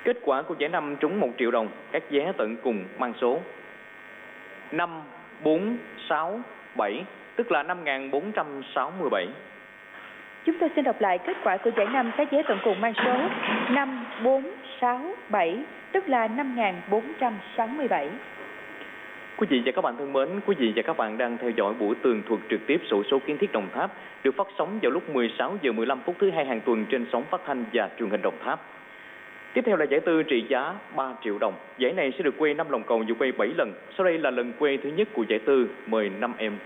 Kết quả của giải 5 trúng 1 triệu đồng, các vé tận cùng mang số 5, 4, 6, 7, tức là 5.467. Chúng tôi xin đọc lại kết quả của giải 5 các vé tận cùng mang số 5, 4, 6, 7, tức là 5.467. Quý vị và các bạn thân mến, quý vị và các bạn đang theo dõi buổi tường thuật trực tiếp xổ số kiến thiết Đồng Tháp được phát sóng vào lúc 16 giờ 15 phút thứ 2 hàng tuần trên sóng phát thanh và truyền hình Đồng Tháp. Tiếp theo là giải tư trị giá 3 triệu đồng. Giải này sẽ được quay 5 lòng cầu và quay 7 lần. Sau đây là lần quay thứ nhất của giải tư. Mời 5 em